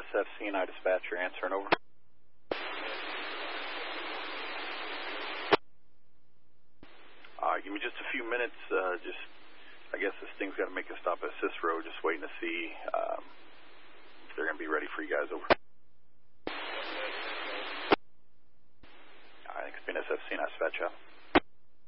SF CNI dispatcher, answering over. Give me just a few minutes, just